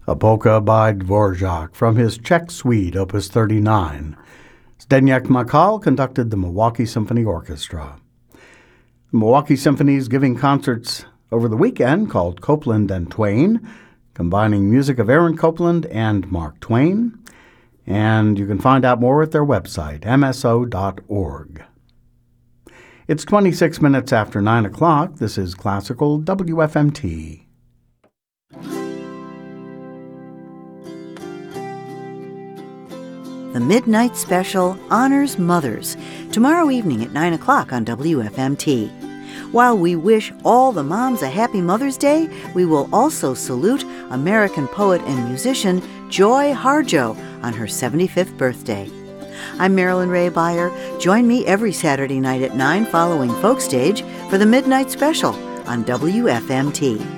A polka by Dvorak from his Czech Suite, Opus 39. Zdeněk Makal conducted the Milwaukee Symphony Orchestra. The Milwaukee Symphony is giving concerts over the weekend called Copeland and Twain, combining music of Aaron Copland and Mark Twain. And you can find out more at their website, mso.org. It's 26 minutes after 9 o'clock. This is Classical WFMT. The Midnight Special honors mothers, tomorrow evening at 9 o'clock on WFMT. While we wish all the moms a happy Mother's Day, we will also salute American poet and musician Joy Harjo on her 75th birthday. I'm Marilyn Ray Beyer. Join me every Saturday night at 9 following Folkstage for the Midnight Special on WFMT.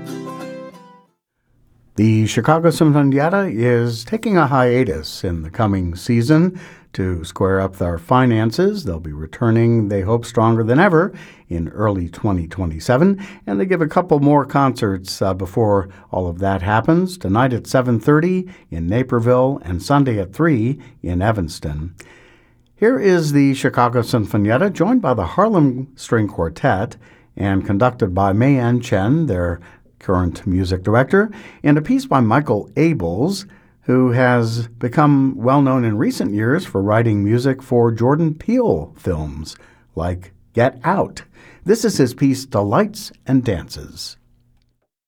The Chicago Sinfonietta is taking a hiatus in the coming season to square up their finances. They'll be returning, they hope, stronger than ever in early 2027, and they give a couple more concerts before all of that happens. Tonight at 7:30 in Naperville and Sunday at 3 in Evanston. Here is the Chicago Sinfonietta, joined by the Harlem String Quartet and conducted by Mei-Ann Chen, their current music director, and a piece by Michael Abels, who has become well known in recent years for writing music for Jordan Peele films like Get Out. This is his piece, Delights and Dances.